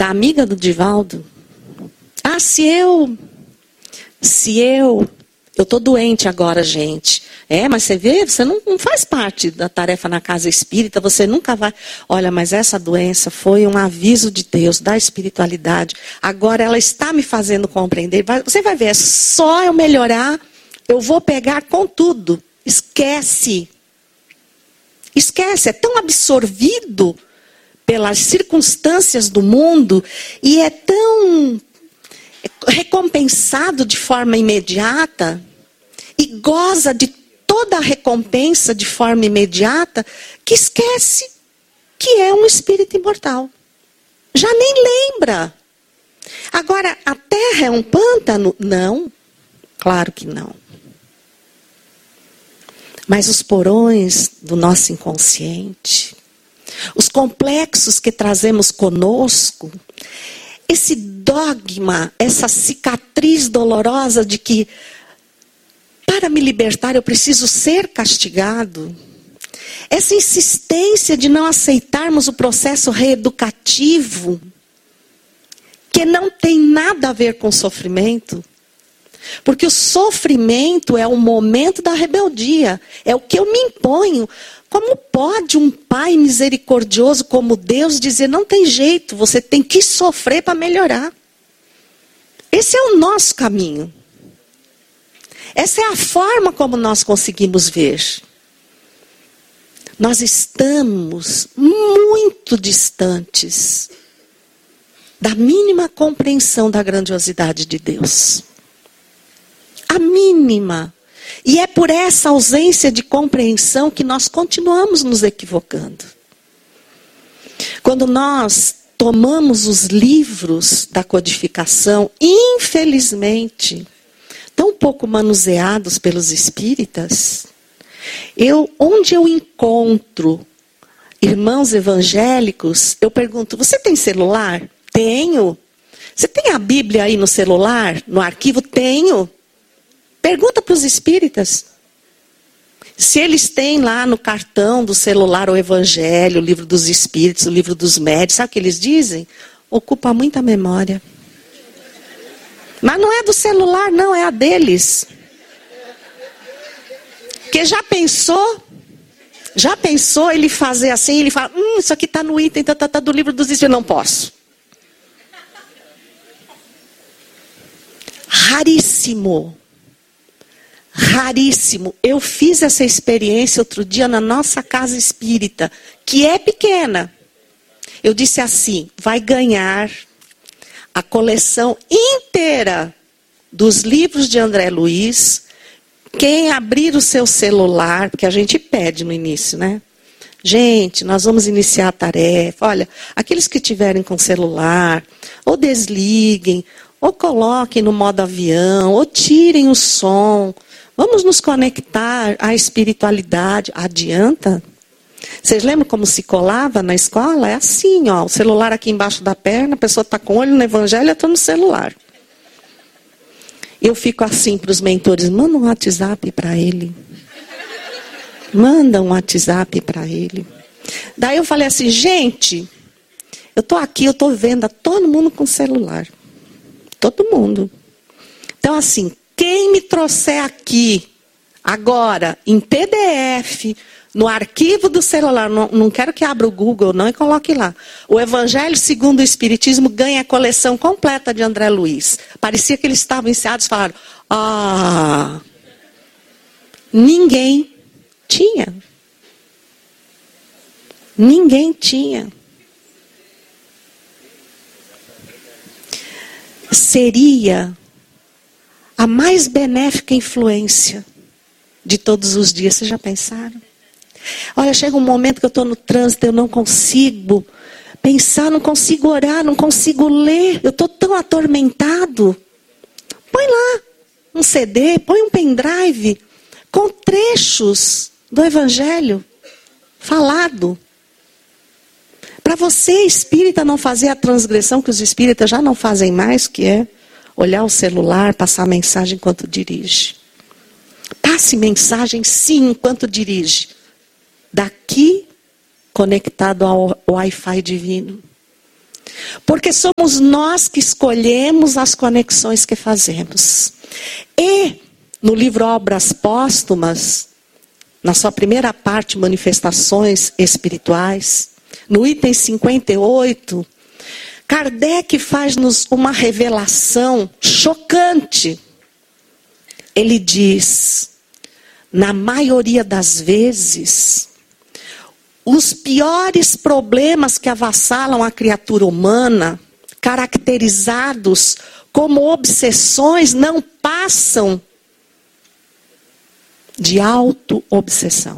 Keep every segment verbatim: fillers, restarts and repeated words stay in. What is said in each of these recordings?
da amiga do Divaldo. Ah, se eu, se eu, eu tô doente agora, gente. É, mas você vê, você não, não faz parte da tarefa na casa espírita, você nunca vai. Olha, mas essa doença foi um aviso de Deus, da espiritualidade. Agora ela está me fazendo compreender. Você vai ver, é só eu melhorar, eu vou pegar com tudo. Esquece. Esquece, é tão absorvido pelas circunstâncias do mundo e é tão recompensado de forma imediata e goza de toda a recompensa de forma imediata que esquece que é um espírito imortal. Já nem lembra. Agora, a terra é um pântano? Não, claro que não. Mas os porões do nosso inconsciente, os complexos que trazemos conosco, esse dogma, essa cicatriz dolorosa de que para me libertar eu preciso ser castigado, essa insistência de não aceitarmos o processo reeducativo, que não tem nada a ver com sofrimento, porque o sofrimento é o momento da rebeldia, é o que eu me imponho. Como pode um pai misericordioso como Deus dizer, não tem jeito, você tem que sofrer para melhorar? Esse é o nosso caminho. Essa é a forma como nós conseguimos ver. Nós estamos muito distantes da mínima compreensão da grandiosidade de Deus. A mínima. E é por essa ausência de compreensão que nós continuamos nos equivocando. Quando nós tomamos os livros da codificação, infelizmente, tão pouco manuseados pelos espíritas, eu, onde eu encontro irmãos evangélicos, eu pergunto, você tem celular? Tenho. Você tem a Bíblia aí no celular, no arquivo? Tenho. Pergunta para os espíritas. Se eles têm lá no cartão do celular o Evangelho, o livro dos espíritos, o livro dos médios, sabe o que eles dizem? Ocupa muita memória. Mas não é do celular, não, é a deles. Porque já pensou, já pensou ele fazer assim, ele fala, hum, isso aqui está no item tá, tá, tá, do livro dos espíritos, eu não posso. Raríssimo. Raríssimo. Eu fiz essa experiência outro dia na nossa casa espírita, que é pequena. Eu disse assim, vai ganhar a coleção inteira dos livros de André Luiz, quem abrir o seu celular, porque a gente pede no início, né? Gente, nós vamos iniciar a tarefa. Olha, aqueles que tiverem com celular, ou desliguem, ou coloquem no modo avião, ou tirem o som. Vamos nos conectar à espiritualidade. Adianta? Vocês lembram como se colava na escola? É assim, ó, o celular aqui embaixo da perna, a pessoa está com o olho no evangelho, eu estou no celular. Eu fico assim para os mentores, manda um WhatsApp para ele. Manda um WhatsApp para ele. Daí eu falei assim, gente, eu estou aqui, eu estou vendo todo mundo com celular. Todo mundo. Então assim, quem me trouxer aqui, agora, em P D F, no arquivo do celular, não, não quero que abra o Google não e coloque lá. O Evangelho segundo o Espiritismo ganha a coleção completa de André Luiz. Parecia que eles estavam enseados e falaram, ah, ninguém tinha. Ninguém tinha. Seria a mais benéfica influência de todos os dias. Vocês já pensaram? Olha, chega um momento que eu estou no trânsito, eu não consigo pensar, não consigo orar, não consigo ler. Eu estou tão atormentado. Põe lá um C D, põe um pendrive com trechos do Evangelho falado. Para você, espírita, não fazer a transgressão que os espíritas já não fazem mais, que é olhar o celular, passar mensagem enquanto dirige. Passe mensagem sim enquanto dirige. Daqui, conectado ao Wi-Fi divino. Porque somos nós que escolhemos as conexões que fazemos. E no livro Obras Póstumas, na sua primeira parte, Manifestações Espirituais, no item cinquenta e oito, Kardec faz-nos uma revelação chocante. Ele diz, na maioria das vezes, os piores problemas que avassalam a criatura humana, caracterizados como obsessões, não passam de auto-obsessão.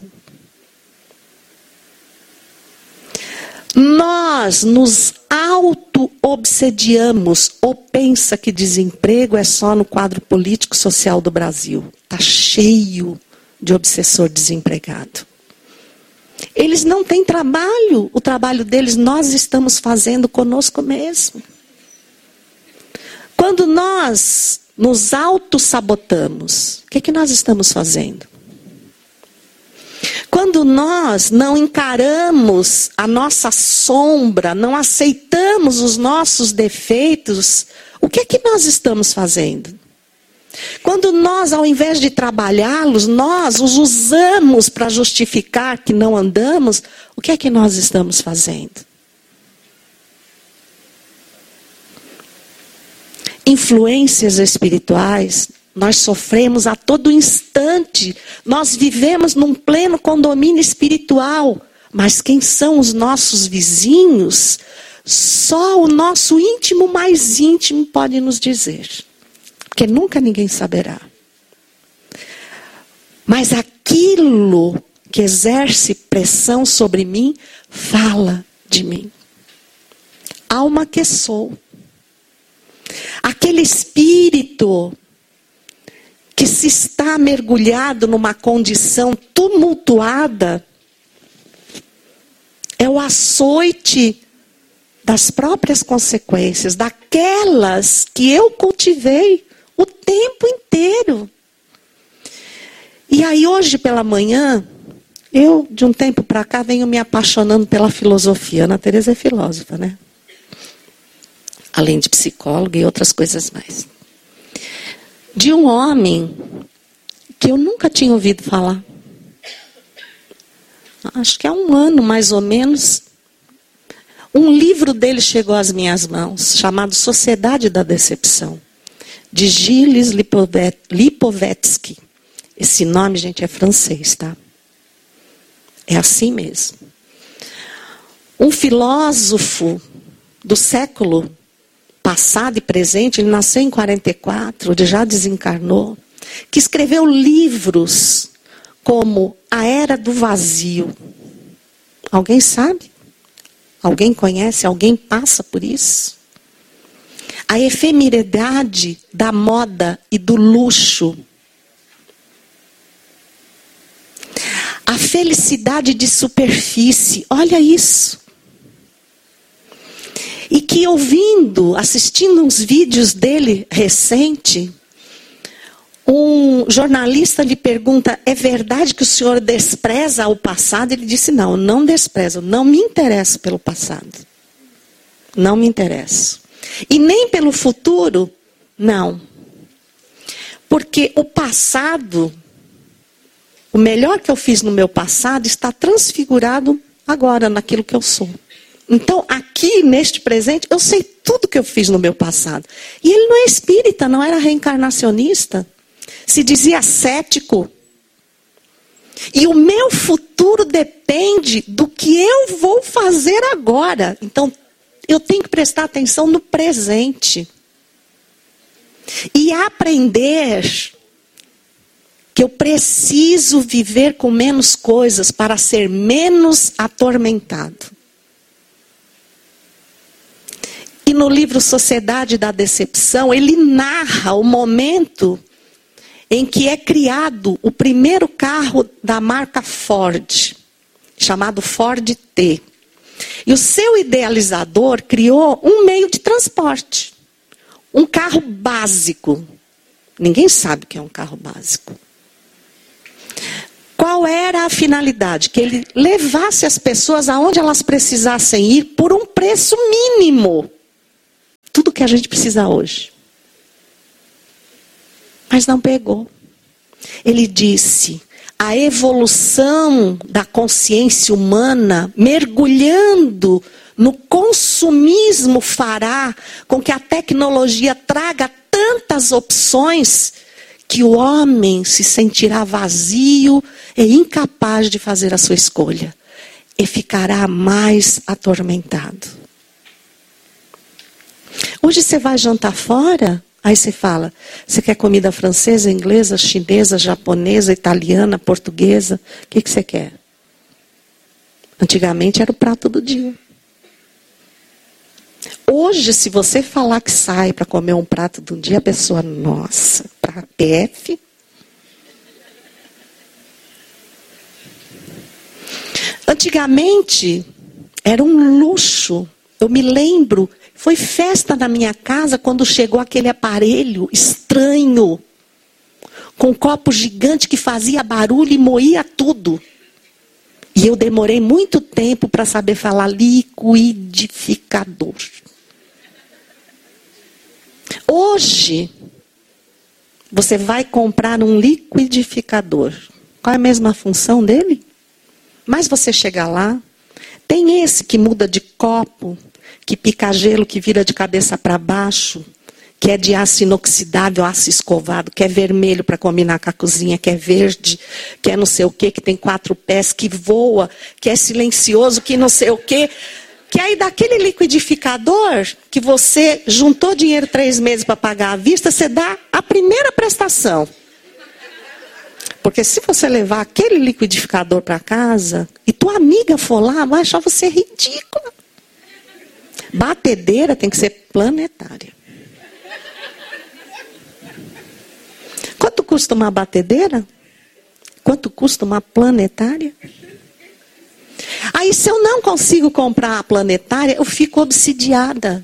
Nós nos auto-obsediamos ou pensa que desemprego é só no quadro político-social do Brasil. Está cheio de obsessor desempregado. Eles não têm trabalho. O trabalho deles nós estamos fazendo conosco mesmo. Quando nós nos auto-sabotamos, o que, que nós estamos fazendo? Quando nós não encaramos a nossa sombra, não aceitamos os nossos defeitos, o que é que nós estamos fazendo? Quando nós, ao invés de trabalhá-los, nós os usamos para justificar que não andamos, o que é que nós estamos fazendo? Influências espirituais, nós sofremos a todo instante. Nós vivemos num pleno condomínio espiritual. Mas quem são os nossos vizinhos? Só o nosso íntimo mais íntimo pode nos dizer. Porque nunca ninguém saberá. Mas aquilo que exerce pressão sobre mim, fala de mim. Alma que sou. Aquele espírito que se está mergulhado numa condição tumultuada, é o açoite das próprias consequências, daquelas que eu cultivei o tempo inteiro. E aí hoje pela manhã, eu de um tempo para cá venho me apaixonando pela filosofia. Ana Teresa é filósofa, né? Além de psicóloga e outras coisas mais. De um homem que eu nunca tinha ouvido falar. Acho que há um ano, mais ou menos, um livro dele chegou às minhas mãos, chamado Sociedade da Decepção, de Gilles Lipovetsky. Esse nome, gente, é francês, tá? É assim mesmo. Um filósofo do século passado e presente, ele nasceu em quarenta e quatro, ele já desencarnou, que escreveu livros como A Era do Vazio. Alguém sabe? Alguém conhece? Alguém passa por isso? A efemeridade da moda e do luxo. A felicidade de superfície. Olha isso. E que ouvindo, assistindo uns vídeos dele recente, um jornalista lhe pergunta, é verdade que o senhor despreza o passado? Ele disse, não, eu não desprezo, não me interesso pelo passado. Não me interesso. E nem pelo futuro, não. Porque o passado, o melhor que eu fiz no meu passado está transfigurado agora naquilo que eu sou. Então, aqui, neste presente, eu sei tudo que eu fiz no meu passado. E ele não é espírita, não era reencarnacionista. Se dizia cético. E o meu futuro depende do que eu vou fazer agora. Então, eu tenho que prestar atenção no presente. E aprender que eu preciso viver com menos coisas para ser menos atormentado. E no livro Sociedade da Decepção, ele narra o momento em que é criado o primeiro carro da marca Ford, chamado Ford T. E o seu idealizador criou um meio de transporte, um carro básico. Ninguém sabe o que é um carro básico. Qual era a finalidade? Que ele levasse as pessoas aonde elas precisassem ir por um preço mínimo. Tudo que a gente precisa hoje. Mas não pegou. Ele disse, a evolução da consciência humana, mergulhando no consumismo, fará com que a tecnologia traga tantas opções que o homem se sentirá vazio e incapaz de fazer a sua escolha. E ficará mais atormentado. Hoje você vai jantar fora, aí você fala, você quer comida francesa, inglesa, chinesa, japonesa, italiana, portuguesa? O que, que você quer? Antigamente era o prato do dia. Hoje, se você falar que sai para comer um prato do dia, a pessoa, nossa, para P F? Antigamente, era um luxo. Eu me lembro, foi festa na minha casa quando chegou aquele aparelho estranho, com um copo gigante que fazia barulho e moía tudo. E eu demorei muito tempo para saber falar liquidificador. Hoje, você vai comprar um liquidificador. Qual é a mesma função dele? Mas você chega lá, tem esse que muda de copo, que pica gelo, que vira de cabeça para baixo, que é de aço inoxidável, aço escovado, que é vermelho para combinar com a cozinha, que é verde, que é não sei o quê, que tem quatro pés, que voa, que é silencioso, que não sei o quê. Que aí daquele liquidificador, que você juntou dinheiro três meses para pagar à vista, você dá a primeira prestação. Porque se você levar aquele liquidificador para casa, e tua amiga for lá, vai achar você ridícula. Batedeira tem que ser planetária. Quanto custa uma batedeira? Quanto custa uma planetária? Aí se eu não consigo comprar a planetária, eu fico obsidiada.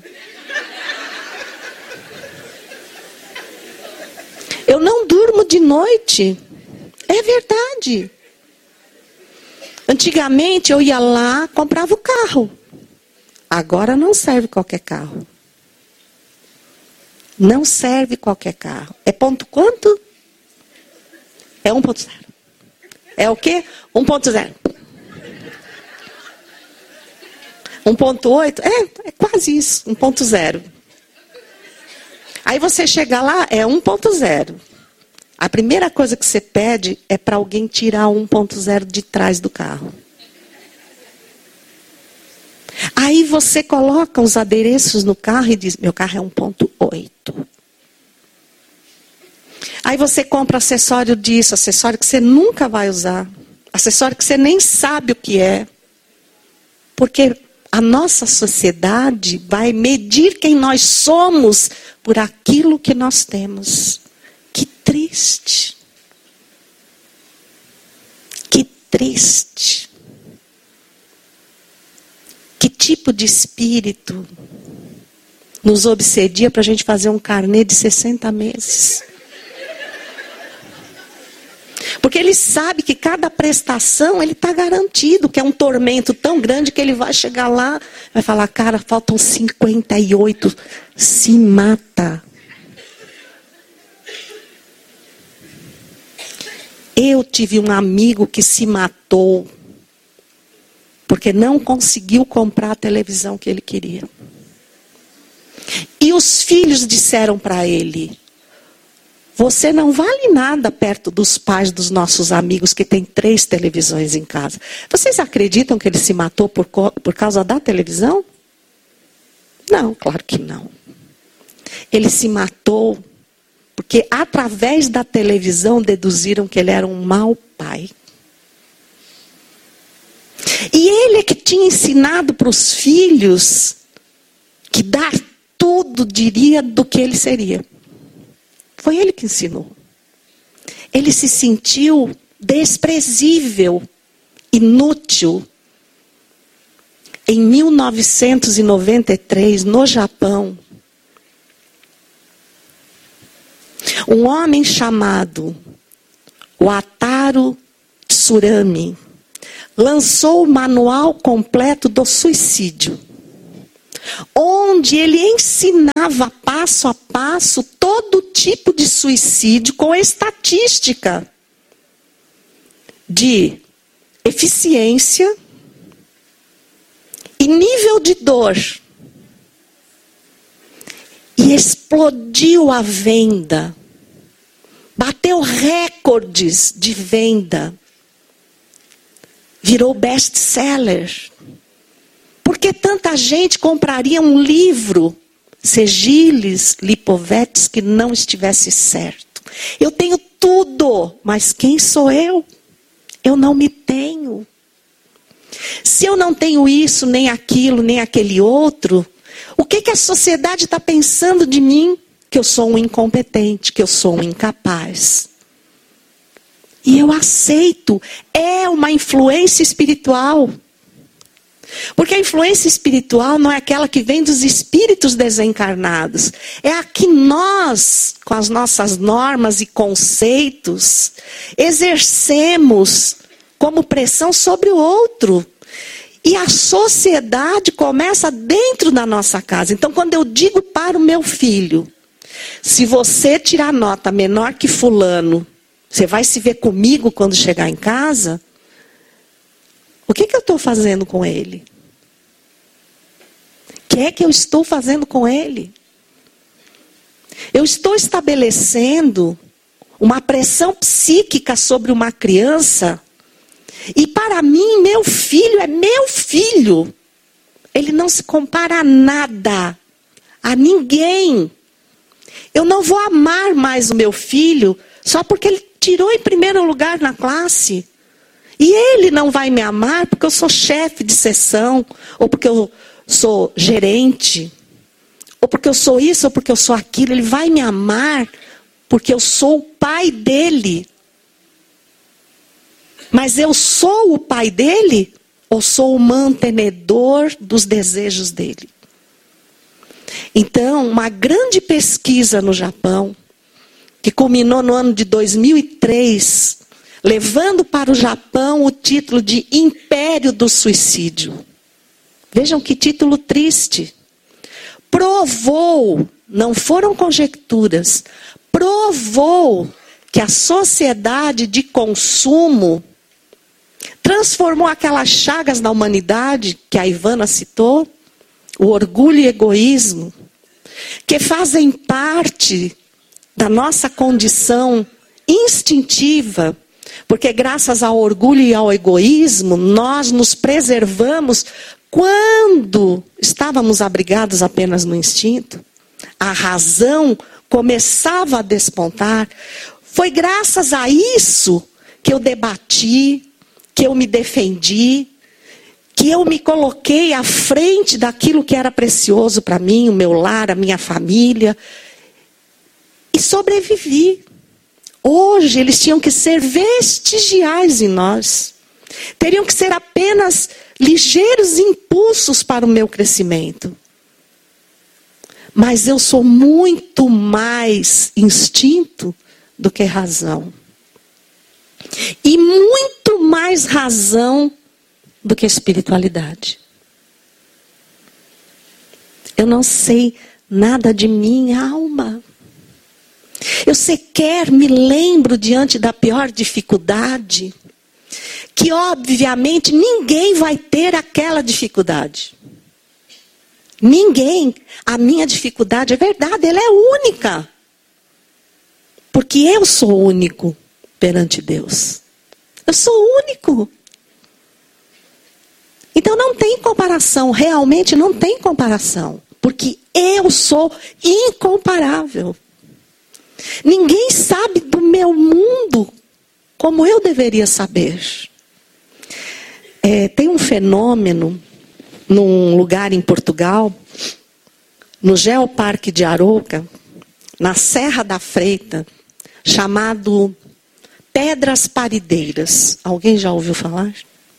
Eu não durmo de noite. É verdade. Antigamente eu ia lá, comprava o carro. Agora não serve qualquer carro. Não serve qualquer carro. É ponto quanto? É um ponto zero. É o quê? um ponto zero. um ponto oito? É, é quase isso. um ponto zero. Aí você chega lá, é um ponto zero. A primeira coisa que você pede é para alguém tirar o um ponto zero de trás do carro. Aí você coloca os adereços no carro e diz, meu carro é um ponto oito. Aí você compra acessório disso, acessório que você nunca vai usar. Acessório que você nem sabe o que é. Porque a nossa sociedade vai medir quem nós somos por aquilo que nós temos. Que triste. Que triste. Que tipo de espírito nos obsedia para a gente fazer um carnê de sessenta meses? Porque ele sabe que cada prestação ele está garantido, que é um tormento tão grande que ele vai chegar lá, vai falar, cara, faltam cinquenta e oito, se mata. Eu tive um amigo que se matou, porque não conseguiu comprar a televisão que ele queria. E os filhos disseram para ele, você não vale nada perto dos pais dos nossos amigos que têm três televisões em casa. Vocês acreditam que ele se matou por, por causa da televisão? Não, claro que não. Ele se matou porque através da televisão deduziram que ele era um mau pai. E ele é que tinha ensinado para os filhos que dar tudo diria do que ele seria. Foi ele que ensinou. Ele se sentiu desprezível, inútil. Em mil novecentos e noventa e três, no Japão, um homem chamado Wataru Tsurami lançou o manual completo do suicídio, onde ele ensinava passo a passo todo tipo de suicídio com estatística de eficiência e nível de dor. E explodiu a venda. Bateu recordes de venda. Virou best-seller. Por que tanta gente compraria um livro, Segilis Lipovetsky, que não estivesse certo? Eu tenho tudo, mas quem sou eu? Eu não me tenho. Se eu não tenho isso, nem aquilo, nem aquele outro, o que, que a sociedade está pensando de mim? Que eu sou um incompetente, que eu sou um incapaz. E eu aceito. É uma influência espiritual. Porque a influência espiritual não é aquela que vem dos espíritos desencarnados. É a que nós, com as nossas normas e conceitos, exercemos como pressão sobre o outro. E a sociedade começa dentro da nossa casa. Então, quando eu digo para o meu filho, se você tirar nota menor que fulano, você vai se ver comigo quando chegar em casa? O que, que eu estou fazendo com ele? O que é que eu estou fazendo com ele? Eu estou estabelecendo uma pressão psíquica sobre uma criança. E para mim, meu filho é meu filho. Ele não se compara a nada, a ninguém. Eu não vou amar mais o meu filho só porque ele tirou em primeiro lugar na classe. E ele não vai me amar porque eu sou chefe de seção, ou porque eu sou gerente, ou porque eu sou isso, ou porque eu sou aquilo. Ele vai me amar porque eu sou o pai dele. Mas eu sou o pai dele ou sou o mantenedor dos desejos dele? Então, uma grande pesquisa no Japão, que culminou no ano de dois mil e três, levando para o Japão o título de Império do Suicídio. Vejam que título triste. Provou, não foram conjecturas, provou que a sociedade de consumo transformou aquelas chagas na humanidade, que a Ivana citou, o orgulho e egoísmo, que fazem parte da nossa condição instintiva, porque graças ao orgulho e ao egoísmo, nós nos preservamos quando estávamos abrigados apenas no instinto. A razão começava a despontar. Foi graças a isso que eu debati, que eu me defendi, que eu me coloquei à frente daquilo que era precioso para mim, o meu lar, a minha família, e sobrevivi. Hoje eles tinham que ser vestigiais em nós. Teriam que ser apenas ligeiros impulsos para o meu crescimento. Mas eu sou muito mais instinto do que razão. E muito mais razão do que espiritualidade. Eu não sei nada de minha alma. Eu sequer me lembro diante da pior dificuldade, que obviamente ninguém vai ter aquela dificuldade. Ninguém. A minha dificuldade é verdade, ela é única. Porque eu sou único perante Deus. Eu sou único. Então não tem comparação, realmente não tem comparação. Porque eu sou incomparável. Ninguém sabe do meu mundo como eu deveria saber. É, tem um fenômeno num lugar em Portugal, no Geoparque de Arouca, na Serra da Freita, chamado Pedras Parideiras. Alguém já ouviu falar?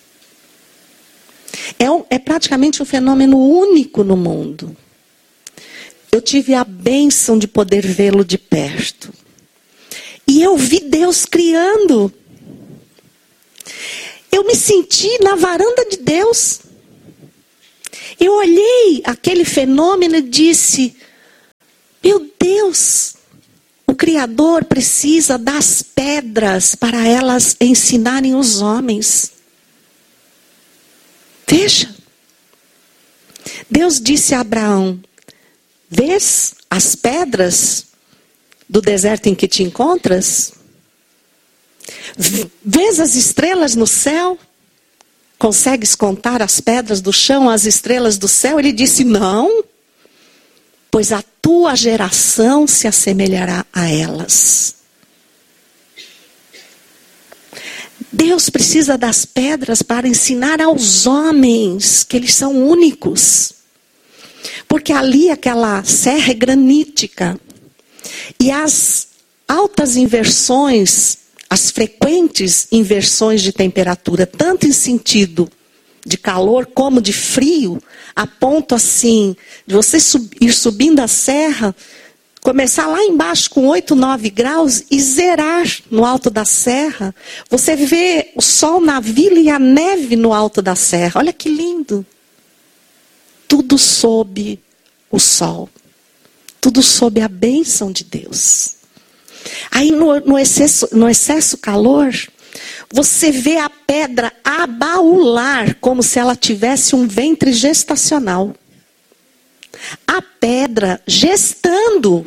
É, um, é praticamente um fenômeno único no mundo. Eu tive a bênção de poder vê-lo de perto. E eu vi Deus criando. Eu me senti na varanda de Deus. Eu olhei aquele fenômeno e disse: meu Deus, o Criador precisa das pedras para elas ensinarem os homens. Veja, Deus disse a Abraão: vês as pedras do deserto em que te encontras? Vês as estrelas no céu? Consegues contar as pedras do chão, as estrelas do céu? Ele disse: não, pois a tua geração se assemelhará a elas. Deus precisa das pedras para ensinar aos homens que eles são únicos. Porque ali aquela serra é granítica. E as altas inversões, as frequentes inversões de temperatura, tanto em sentido de calor como de frio, a ponto assim, de você sub, ir subindo a serra, começar lá embaixo com oito, nove graus e zerar no alto da serra. Você vê o sol na vila e a neve no alto da serra. Olha que lindo. Tudo sob o sol. Tudo sob a bênção de Deus. Aí no, no, excesso, no excesso calor, você vê a pedra abaular como se ela tivesse um ventre gestacional. A pedra gestando.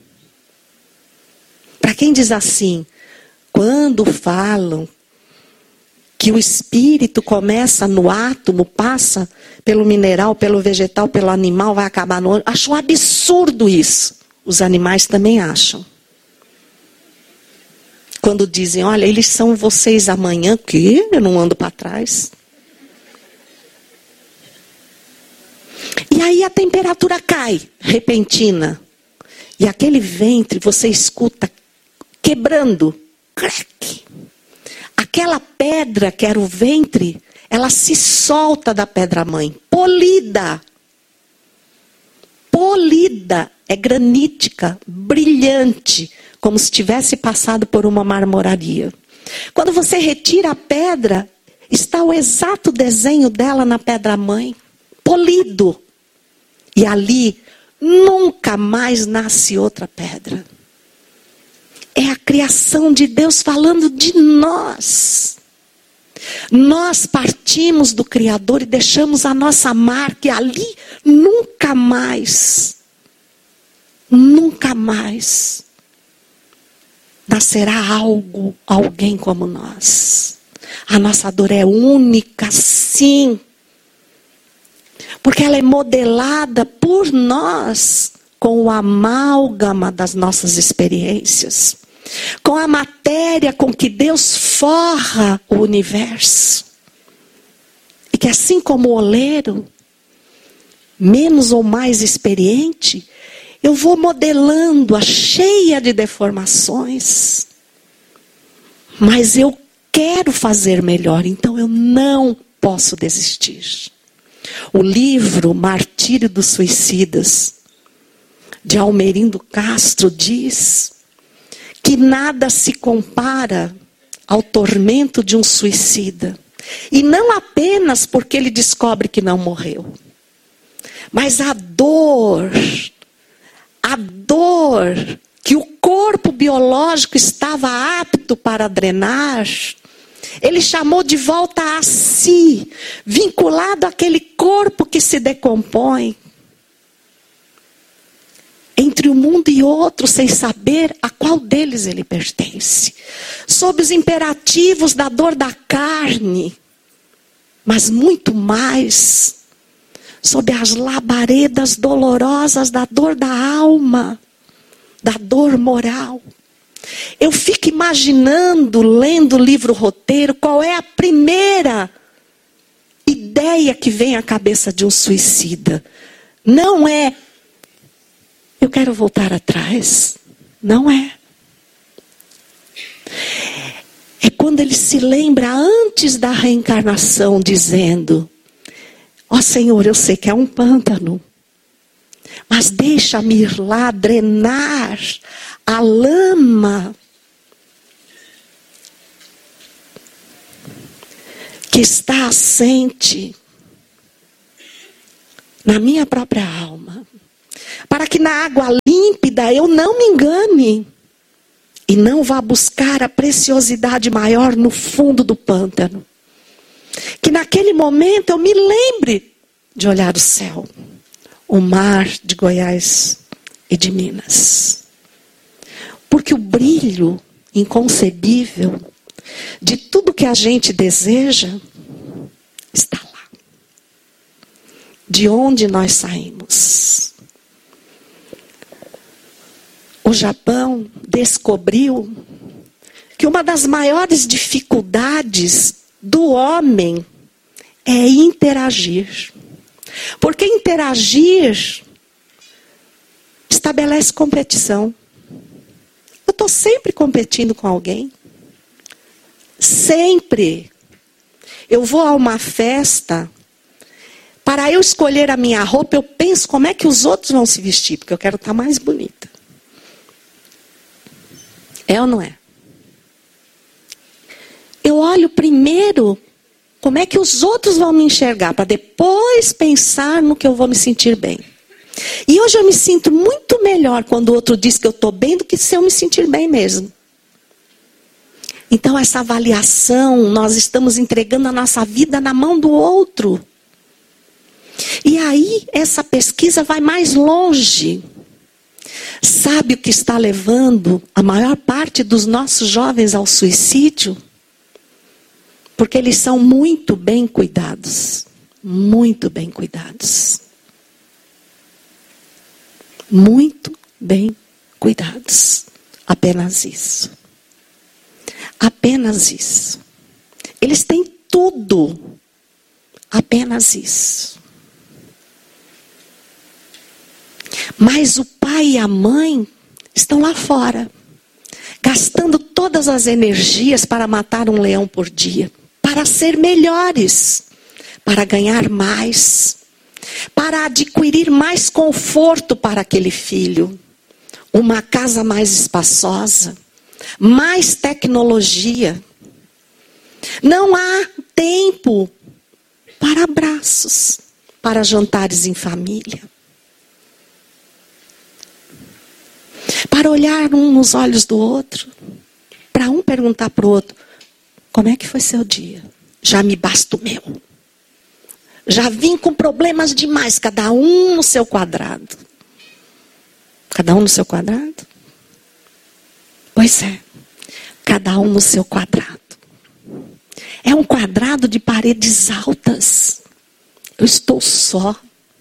Para quem diz assim, quando falam que o espírito começa no átomo, passa pelo mineral, pelo vegetal, pelo animal, vai acabar no... Acho um absurdo isso. Os animais também acham. Quando dizem, olha, eles são vocês amanhã, que eu não ando para trás. E aí a temperatura cai, repentina. E aquele ventre, você escuta quebrando. Crack. Aquela pedra que era o ventre, ela se solta da pedra-mãe. Polida. Polida. É granítica, brilhante, como se tivesse passado por uma marmoraria. Quando você retira a pedra, está o exato desenho dela na pedra-mãe. Polido. E ali nunca mais nasce outra pedra. É a criação de Deus falando de nós. Nós partimos do Criador e deixamos a nossa marca. E ali nunca mais, nunca mais nascerá algo, alguém como nós. A nossa dor é única, sim. Porque ela é modelada por nós com o amálgama das nossas experiências. Com a matéria com que Deus forra o universo. E que assim como o oleiro, menos ou mais experiente, eu vou modelando-a cheia de deformações. Mas eu quero fazer melhor, então eu não posso desistir. O livro Martírio dos Suicidas, de Almerindo Castro, diz que nada se compara ao tormento de um suicida. E não apenas porque ele descobre que não morreu. Mas a dor, a dor que o corpo biológico estava apto para drenar, ele chamou de volta a si, vinculado àquele corpo que se decompõe. Entre um mundo e outro, sem saber a qual deles ele pertence. Sob os imperativos da dor da carne, mas muito mais, sob as labaredas dolorosas da dor da alma, da dor moral. Eu fico imaginando, lendo o livro roteiro, qual é a primeira ideia que vem à cabeça de um suicida. Não é, eu quero voltar atrás. Não é. É quando ele se lembra antes da reencarnação, dizendo: ó oh, Senhor, eu sei que é um pântano, mas deixa-me ir lá drenar a lama. que está assente na minha própria alma, para que na água límpida eu não me engane e não vá buscar a preciosidade maior no fundo do pântano. Que naquele momento eu me lembre de olhar o céu, o mar de Goiás e de Minas. Porque o brilho inconcebível de tudo que a gente deseja está lá. De onde nós saímos. O Japão descobriu que uma das maiores dificuldades do homem é interagir. Porque interagir estabelece competição. Eu estou sempre competindo com alguém. Sempre. Eu vou a uma festa, para eu escolher a minha roupa, eu penso como é que os outros vão se vestir, porque eu quero estar mais bonita. É ou não é? Eu olho primeiro como é que os outros vão me enxergar, para depois pensar no que eu vou me sentir bem. E hoje eu me sinto muito melhor quando o outro diz que eu estou bem do que se eu me sentir bem mesmo. Então essa avaliação, nós estamos entregando a nossa vida na mão do outro. E aí essa pesquisa vai mais longe. Sabe o que está levando a maior parte dos nossos jovens ao suicídio? Porque eles são muito bem cuidados. Muito bem cuidados. Muito bem cuidados. Apenas isso. Apenas isso. Eles têm tudo. Apenas isso. Mas o pai e a mãe estão lá fora, gastando todas as energias para matar um leão por dia, para ser melhores, para ganhar mais, para adquirir mais conforto para aquele filho, uma casa mais espaçosa, mais tecnologia. Não há tempo para abraços, para jantares em família. Para olhar um nos olhos do outro. Para um perguntar para o outro, como é que foi seu dia? Já me basta o meu. Já vim com problemas demais, cada um no seu quadrado. Cada um no seu quadrado? Pois é, cada um no seu quadrado. É um quadrado de paredes altas. Eu estou só.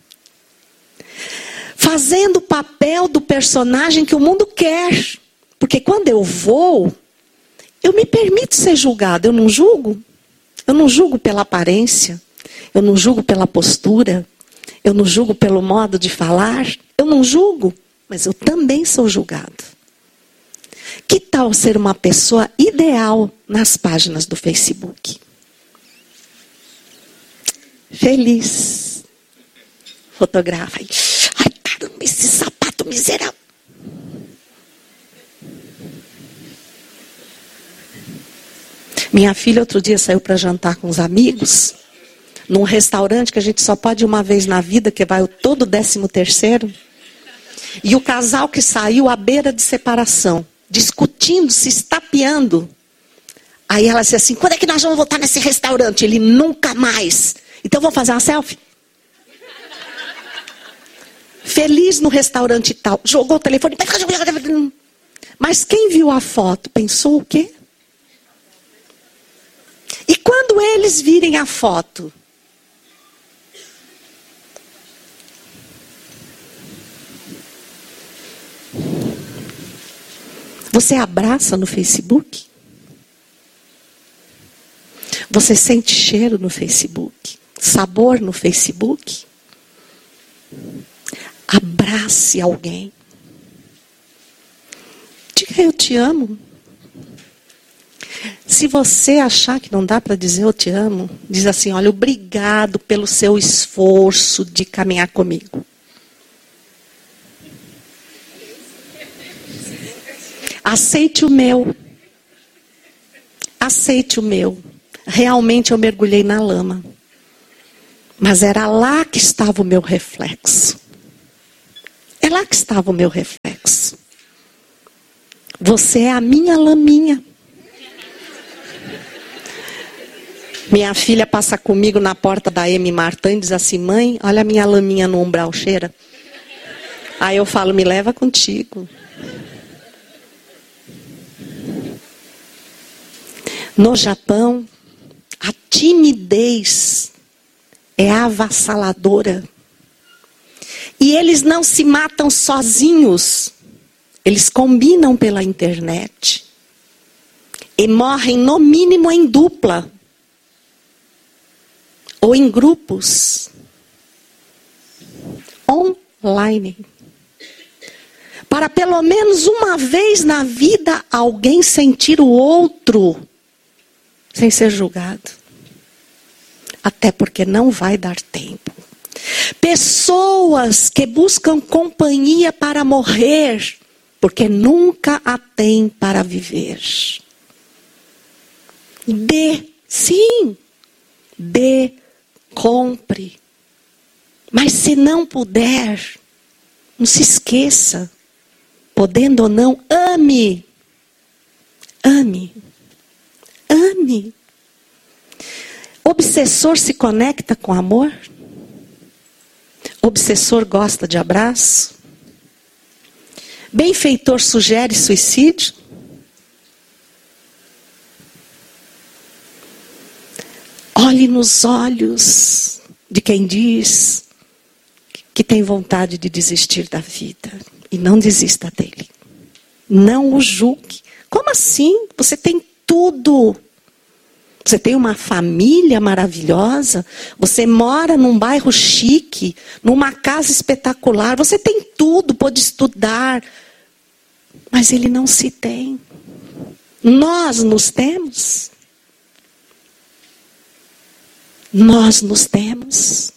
Fazendo o papel do personagem que o mundo quer. Porque quando eu vou, eu me permito ser julgado. Eu não julgo. Eu não julgo pela aparência. Eu não julgo pela postura. Eu não julgo pelo modo de falar. Eu não julgo. Mas eu também sou julgado. Que tal ser uma pessoa ideal nas páginas do Facebook? Feliz. Fotografa. Ai, caramba, esse sapato miserável. Minha filha outro dia saiu para jantar com os amigos, num restaurante que a gente só pode ir uma vez na vida, que vai todo décimo terceiro. E o casal que saiu à beira de separação, discutindo, se estapeando. Aí ela disse assim, quando é que nós vamos voltar nesse restaurante? Ele, nunca mais. Então vamos fazer uma selfie? Feliz no restaurante e tal. Jogou o telefone. Mas quem viu a foto pensou o quê? E quando eles virem a foto? Você abraça no Facebook? Você sente cheiro no Facebook? Sabor no Facebook? Abrace alguém. Diga eu te amo. Se você achar que não dá para dizer eu te amo, diz assim, olha, obrigado pelo seu esforço de caminhar comigo. Aceite o meu. Aceite o meu. realmente eu mergulhei na lama. Mas era lá que estava o meu reflexo. É lá que estava o meu reflexo. Você é a minha laminha. Minha filha passa comigo na porta da M. Martin e diz assim: mãe, olha a minha laminha no umbral, cheira. Aí eu falo: me leva contigo. No Japão, a timidez é avassaladora. E eles não se matam sozinhos. Eles combinam pela internet. E morrem no mínimo em dupla. Ou em grupos. Online. Para pelo menos uma vez na vida alguém sentir o outro sem ser julgado. Até porque não vai dar tempo. Pessoas que buscam companhia para morrer, porque nunca a têm para viver. Dê, sim, dê, compre. Mas se não puder, não se esqueça, podendo ou não, ame. Ame. Ame. Obsessor se conecta com amor? Obsessor gosta de abraço? Benfeitor sugere suicídio? Olhe nos olhos de quem diz que tem vontade de desistir da vida. E não desista dele. Não o julgue. Como assim? Você tem tudo. Você tem uma família maravilhosa. Você mora num bairro chique, numa casa espetacular. Você tem tudo, pode estudar. Mas ele não se tem. Nós nos temos. Nós nos temos.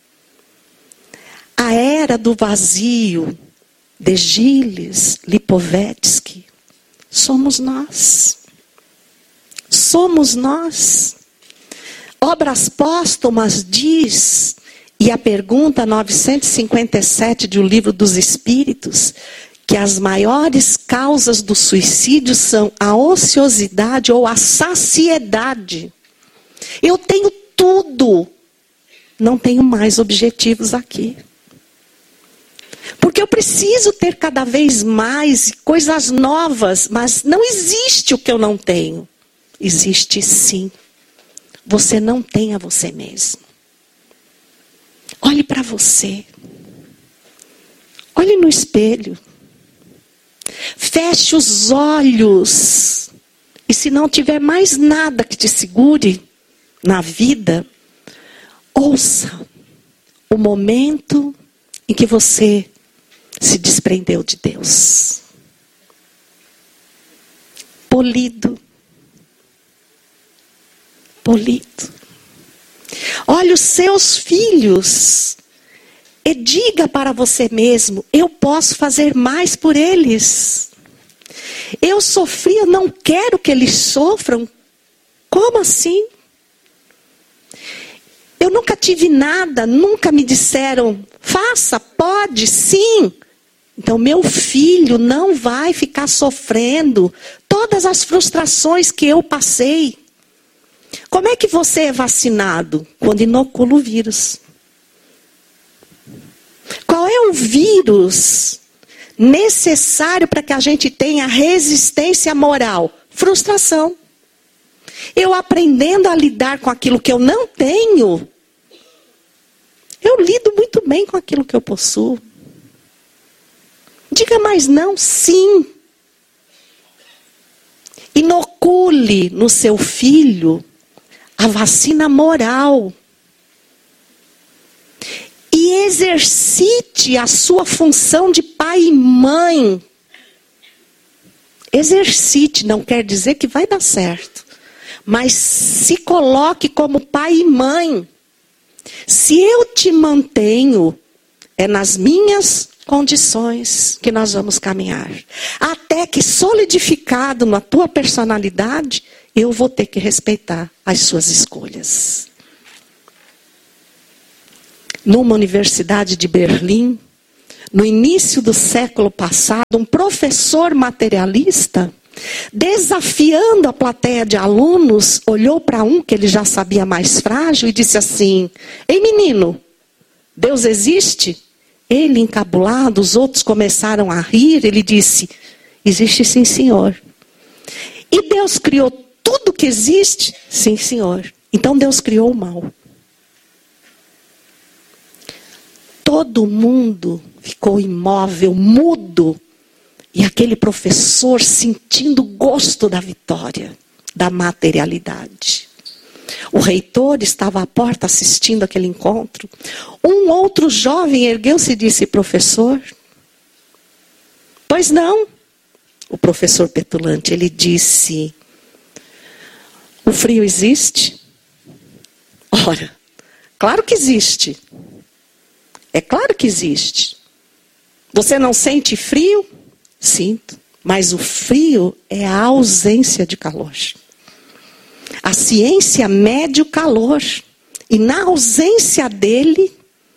A era do vazio de Gilles Lipovetsky somos nós. Somos nós. Obras Póstumas diz, e a pergunta novecentos e cinquenta e sete de O Livro dos Espíritos, que as maiores causas do suicídio são a ociosidade ou a saciedade. Eu tenho tudo, não tenho mais objetivos aqui. Porque eu preciso ter cada vez mais coisas novas, mas não existe o que eu não tenho. Existe sim. Você não tem a você mesmo. Olhe para você. Olhe no espelho. Feche os olhos. E se não tiver mais nada que te segure na vida, ouça o momento em que você se desprendeu de Deus. Polido. Polido. Olhe os seus filhos e diga para você mesmo: eu posso fazer mais por eles. Eu sofri, eu não quero que eles sofram. Como assim? Eu nunca tive nada, nunca me disseram, faça, pode, sim. Então, meu filho não vai ficar sofrendo todas as frustrações que eu passei. Como é que você é vacinado? Quando inocula o vírus. Qual é o vírus necessário para que a gente tenha resistência moral? Frustração. Eu aprendendo a lidar com aquilo que eu não tenho, eu lido muito bem com aquilo que eu possuo. Diga mais não, sim. Inocule no seu filho a vacina moral. E exercite a sua função de pai e mãe. Exercite, não quer dizer que vai dar certo. Mas se coloque como pai e mãe. Se eu te mantenho, é nas minhas condições que nós vamos caminhar. Até que solidificado na tua personalidade, eu vou ter que respeitar as suas escolhas. Numa universidade de Berlim, no início do século passado, um professor materialista, desafiando a plateia de alunos, olhou para um que ele já sabia mais frágil e disse assim: ei menino, Deus existe? Ele encabulado, os outros começaram a rir, ele disse: existe sim, senhor. E Deus criou tudo que existe? Sim, senhor. Então Deus criou o mal. Todo mundo ficou imóvel, mudo. E aquele professor sentindo o gosto da vitória, da materialidade. O reitor estava à porta assistindo aquele encontro. Um outro jovem ergueu-se e disse: professor, pois não. O professor petulante, ele disse: o frio existe? Ora, claro que existe. É claro que existe. Você não sente frio? Sinto. Mas o frio é a ausência de calor. A ciência mede o calor. E na ausência dele,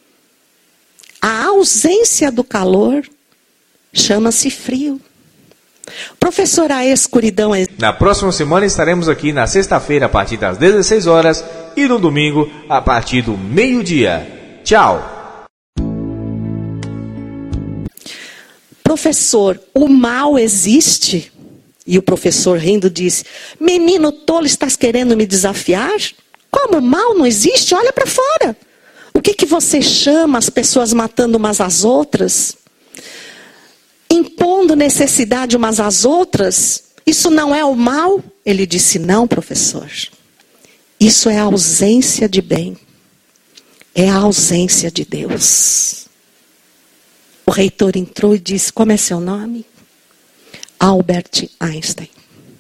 a ausência do calor chama-se frio. Professora, a escuridão é... Na próxima semana estaremos aqui na sexta-feira a partir das dezesseis horas e no domingo a partir do meio-dia. Tchau! Professor, o mal existe? E o professor rindo disse: menino tolo, estás querendo me desafiar? Como o mal não existe? Olha para fora. O que, que você chama as pessoas matando umas às outras? Impondo necessidade umas às outras? Isso não é o mal? Ele disse: não, professor. Isso é a ausência de bem. É a ausência de Deus. O reitor entrou e disse: como é seu nome? Albert Einstein.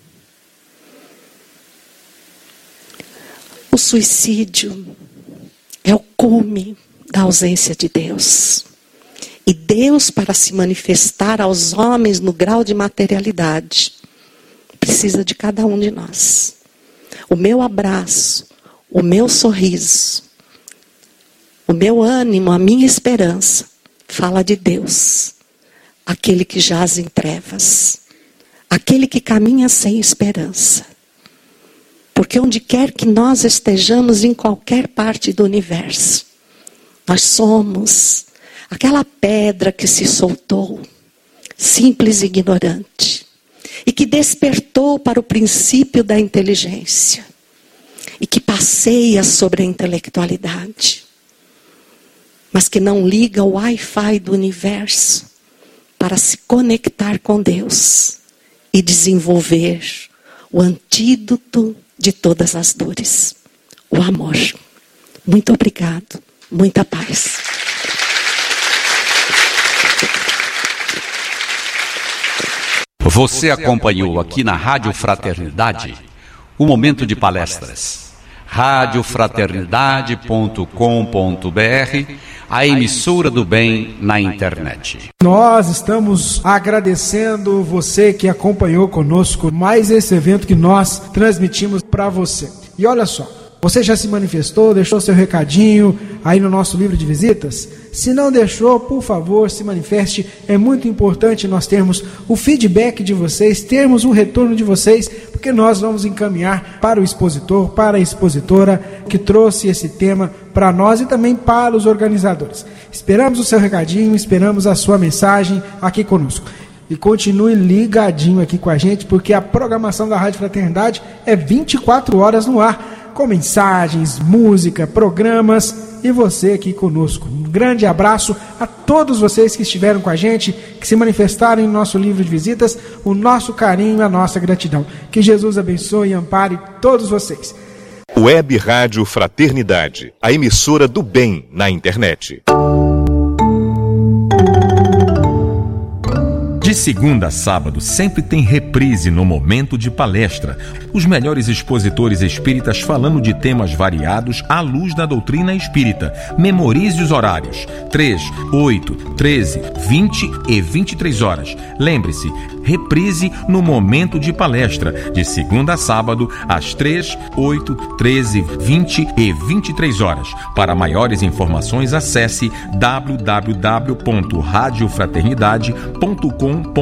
O suicídio é o cume da ausência de Deus. E Deus, para se manifestar aos homens no grau de materialidade, precisa de cada um de nós. O meu abraço, o meu sorriso, o meu ânimo, a minha esperança, fala de Deus, aquele que jaz em trevas, aquele que caminha sem esperança. Porque onde quer que nós estejamos, em qualquer parte do universo, nós somos aquela pedra que se soltou, simples e ignorante, e que despertou para o princípio da inteligência, e que passeia sobre a intelectualidade, mas que não liga o Wi-Fi do universo para se conectar com Deus e desenvolver o antídoto de todas as dores, o amor. Muito obrigado, muita paz. Você acompanhou aqui na Rádio Fraternidade o momento de palestras. rádio fraternidade ponto com ponto br, a emissora do bem na internet. Nós estamos agradecendo você que acompanhou conosco mais esse evento que nós transmitimos para você. E olha só, você já se manifestou, deixou seu recadinho aí no nosso livro de visitas? Se não deixou, por favor, se manifeste. É muito importante nós termos o feedback de vocês, termos um retorno de vocês, porque nós vamos encaminhar para o expositor, para a expositora que trouxe esse tema para nós e também para os organizadores. Esperamos o seu recadinho, esperamos a sua mensagem aqui conosco. E continue ligadinho aqui com a gente, porque a programação da Rádio Fraternidade é vinte e quatro horas no ar, com mensagens, música, programas e você aqui conosco. Um grande abraço a todos vocês que estiveram com a gente, que se manifestaram em nosso livro de visitas, o nosso carinho e a nossa gratidão. Que Jesus abençoe e ampare todos vocês. Web Rádio Fraternidade, a emissora do bem na internet. De segunda a sábado, sempre tem reprise no momento de palestra. Os melhores expositores espíritas falando de temas variados à luz da doutrina espírita. Memorize os horários: três, oito, treze, vinte e vinte e três horas. Lembre-se, reprise no momento de palestra, de segunda a sábado, às três, oito, treze, vinte e vinte e três horas. Para maiores informações, acesse w w w ponto rádio fraternidade ponto com ponto br.